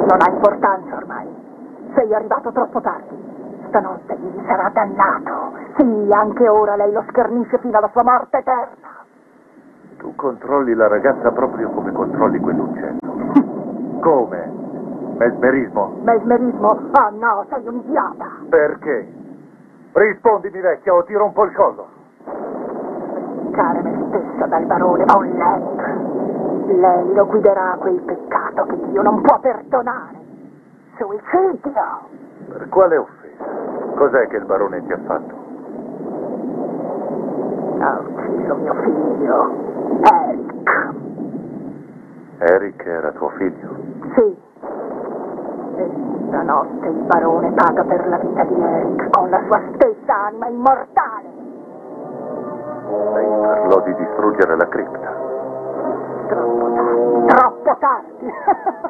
Non ha importanza ormai. Sei arrivato troppo tardi. Stanotte gli sarà dannato. Sì, anche ora lei lo schernisce fino alla sua morte eterna. Tu controlli la ragazza proprio come controlli quell'uccello. Come? Mesmerismo? Mesmerismo? Oh no, sei un idiota. Perché? Rispondimi, vecchia, o ti rompo il collo. Vendicare me stessa dal barone Von Lepp. Lei lo guiderà a quel peccato che Dio non può perdonare. Suicidio. Per quale offesa? Cos'è che il barone ti ha fatto? Ha ucciso mio figlio, Eric. Eric era tuo figlio? Sì. E stanotte il barone paga per la vita di Eric con la sua stessa anima immortale. Lei parlò di distruggere la cripta. Troppo tardi, troppo tardi.